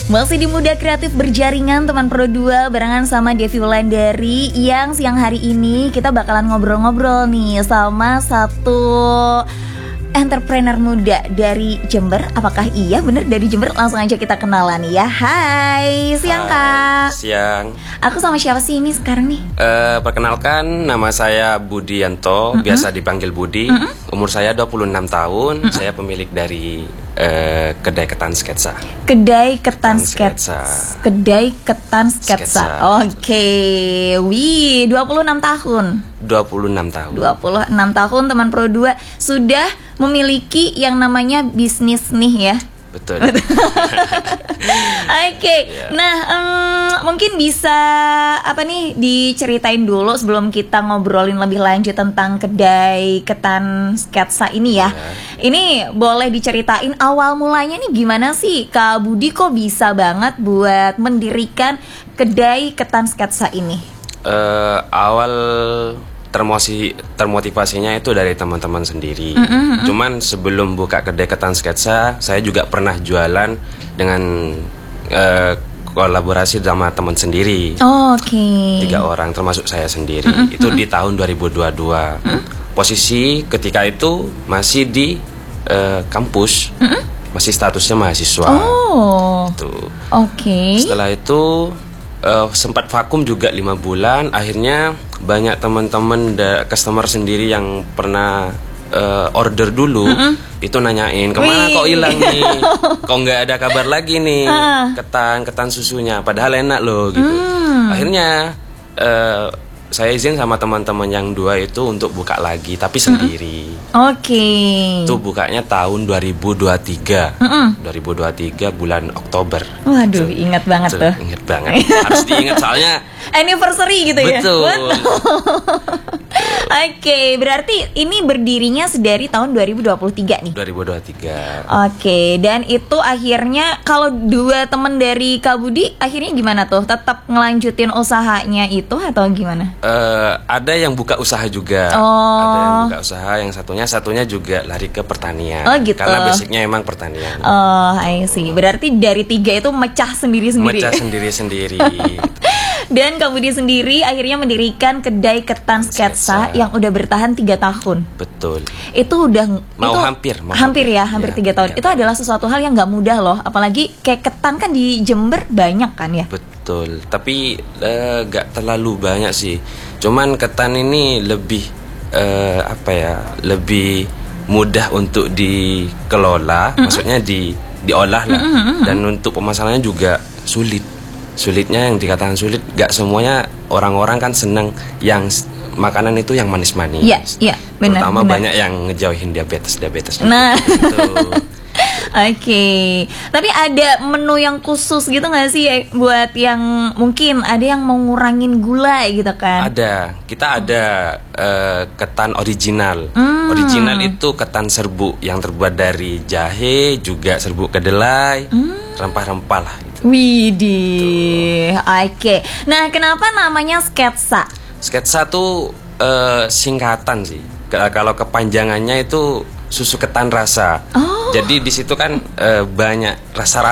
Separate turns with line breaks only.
Masih di Muda Kreatif Berjaringan teman Pro 2 barengan sama Devi Wulandari. Yang siang hari ini kita bakalan ngobrol-ngobrol nih sama satu entrepreneur muda dari Jember. Apakah iya bener dari Jember? Langsung aja kita kenalan ya. Hai, siang Kak.
Siang.
Aku sama siapa sih ini sekarang nih?
Perkenalkan, nama saya Budianto, biasa dipanggil Budi. Umur saya 26 tahun. Saya pemilik dari kedai ketan sketsa.
Kedai ketan sketsa. Kedai ketan sketsa. Oke. Wih, 26 tahun.
26 tahun.
26 tahun teman Pro 2 sudah memiliki yang namanya bisnis nih ya.
Betul.
Oke. Nah, mungkin bisa apa nih diceritain dulu sebelum kita ngobrolin lebih lanjut tentang kedai ketan sketsa ini ya. Ini boleh diceritain awal mulanya nih gimana sih Kak Budi kok bisa banget buat mendirikan kedai ketan sketsa ini?
Awal termotivasinya itu dari teman-teman sendiri. Cuman sebelum buka kedai ketan sketsa, saya juga pernah jualan dengan kolaborasi sama teman sendiri.
Oke.
3 orang termasuk saya sendiri. Itu di tahun 2022. Posisi ketika itu masih di kampus. Masih statusnya mahasiswa.
Oh.
Tuh.
Oke.
Setelah itu sempat vakum juga 5 bulan. Akhirnya banyak teman-teman customer sendiri yang pernah order dulu itu nanyain kemana kok hilang nih, kok nggak ada kabar lagi nih ketan susunya, padahal enak loh gitu. Akhirnya saya izin sama teman-teman yang 2 itu untuk buka lagi tapi sendiri.
Oke.
Itu bukanya tahun 2023. 2023 bulan Oktober.
Waduh, ingat banget tuh.
Ingat banget. Harus diingat soalnya
anniversary gitu ya.
Betul.
Oke, berarti ini berdirinya dari tahun 2023 nih.
2023.
Oke, dan itu akhirnya kalau 2 temen dari Kak Budi akhirnya gimana tuh? Tetap ngelanjutin usahanya itu atau gimana?
Ada yang buka usaha juga. Ada yang buka usaha, yang satunya juga lari ke pertanian.
Oh gitu.
Karena basicnya emang pertanian.
Oh, I see. Berarti dari 3 itu mecah sendiri-sendiri.
Mecah sendiri-sendiri.
Dan Kak Budi sendiri akhirnya mendirikan kedai ketan sketsa yang udah bertahan 3 tahun.
Betul.
Itu udah
hampir
3 tahun. Itu adalah sesuatu hal yang nggak mudah loh. Apalagi kayak ketan kan di Jember banyak kan ya.
Betul. Tapi nggak terlalu banyak sih. Cuman ketan ini lebih lebih mudah untuk dikelola. Maksudnya diolah lah. Dan untuk pemasarannya juga sulit. Sulitnya yang dikatakan sulit, gak semuanya orang-orang kan seneng yang makanan itu yang manis-manis.
Iya, benar.
Terutama banyak yang ngejauhin diabetes.
Nah,
gitu.
Oke. Tapi ada menu yang khusus gitu gak sih buat yang mungkin ada yang mau ngurangin gula gitu kan?
Ada. Kita ada ketan original. Original itu ketan serbuk yang terbuat dari jahe, juga serbuk kedelai, rempah-rempah lah gitu.
Widih. Oke. Nah, kenapa namanya sketsa? Sketsa
tuh singkatan sih. Kalau kepanjangannya itu susu ketan rasa. Jadi di situ kan banyak rasa